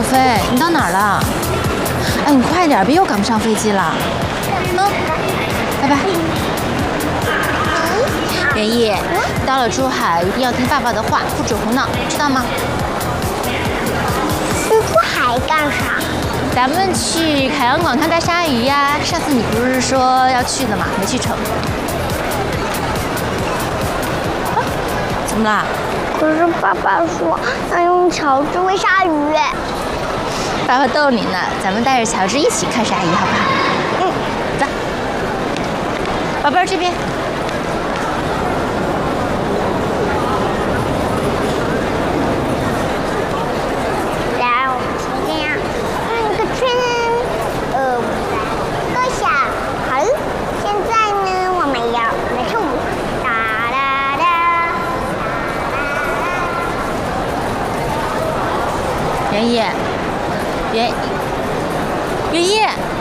飞，你到哪儿了？哎，你快点，别又赶不上飞机了。拜拜。袁毅，到了珠海一定要听爸爸的话，不准胡闹，知道吗？ 去珠海干啥？ 咱们去海洋馆看大鲨鱼呀。上次你不是说要去的吗？没去成。啊？怎么啦？ 可是爸爸说要用乔治喂鲨鱼。 爸爸逗你呢，咱们带着乔治一起看鲨鱼，好不好？ 嗯， 走。宝贝儿这边。 来，我们先这样转个圈，搁下。好，现在呢，我们要来跳舞，哒哒哒。 袁毅，袁毅。